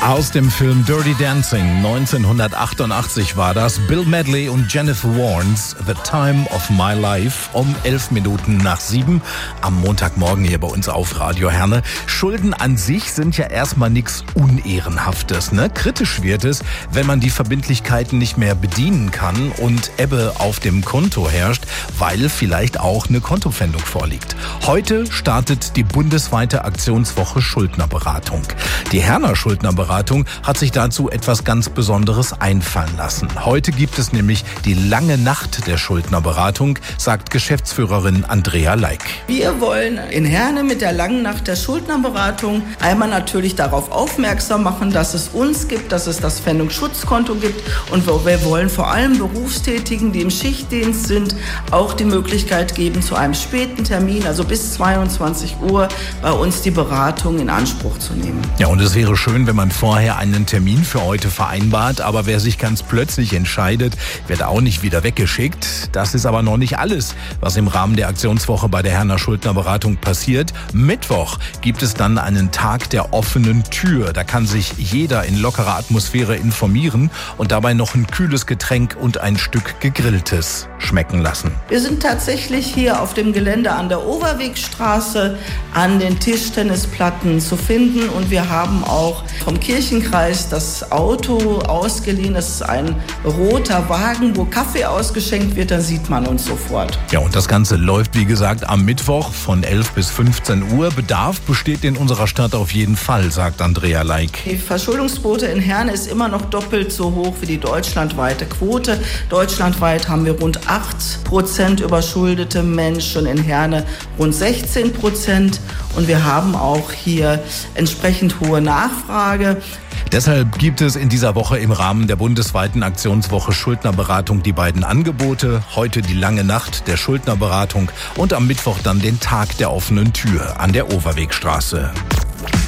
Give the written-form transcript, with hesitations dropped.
Aus dem Film Dirty Dancing 1988 war das. Bill Medley und Jennifer Warnes, The Time of My Life, um 7:11 am Montagmorgen hier bei uns auf Radio Herne. Schulden an sich sind ja erstmal nichts Unehrenhaftes, ne? Kritisch wird es, wenn man die Verbindlichkeiten nicht mehr bedienen kann und Ebbe auf dem Konto herrscht, weil vielleicht auch eine Kontopfändung vorliegt. Heute startet die bundesweite Aktionswoche Schuldnerberatung. Die Herner Schuldnerberatung hat sich dazu etwas ganz Besonderes einfallen lassen. Heute gibt es nämlich die lange Nacht der Schuldnerberatung, sagt Geschäftsführerin Andrea Leik. Wir wollen in Herne mit der langen Nacht der Schuldnerberatung einmal natürlich darauf aufmerksam machen, dass es uns gibt, dass es das Pfändungsschutzkonto gibt, und wir wollen vor allem Berufstätigen, die im Schichtdienst sind, auch die Möglichkeit geben, zu einem späten Termin, also bis 22 Uhr, bei uns die Beratung in Anspruch zu nehmen. Ja, und es wäre schön, wenn man vorher einen Termin für heute vereinbart, aber wer sich ganz plötzlich entscheidet, wird auch nicht wieder weggeschickt. Das ist aber noch nicht alles, was im Rahmen der Aktionswoche bei der Herner Schuldnerberatung passiert. Mittwoch gibt es dann einen Tag der offenen Tür. Da kann sich jeder in lockerer Atmosphäre informieren und dabei noch ein kühles Getränk und ein Stück Gegrilltes schmecken lassen. Wir sind tatsächlich hier auf dem Gelände an der Overwegstraße an den Tischtennisplatten zu finden, und wir haben auch vom Kirchenkreis das Auto ausgeliehen. Das ist ein roter Wagen, wo Kaffee ausgeschenkt wird, da sieht man uns sofort. Ja, und das Ganze läuft, wie gesagt, am Mittwoch von 11 bis 15 Uhr. Bedarf besteht in unserer Stadt auf jeden Fall, sagt Andrea Leik. Die Verschuldungsquote in Herne ist immer noch doppelt so hoch wie die deutschlandweite Quote. Deutschlandweit haben wir rund 8% überschuldete Menschen, in Herne rund 16%. Und wir haben auch hier entsprechend hohe Nachfrage. Deshalb gibt es in dieser Woche im Rahmen der bundesweiten Aktionswoche Schuldnerberatung die beiden Angebote. Heute die lange Nacht der Schuldnerberatung und am Mittwoch dann den Tag der offenen Tür an der Overwegstraße.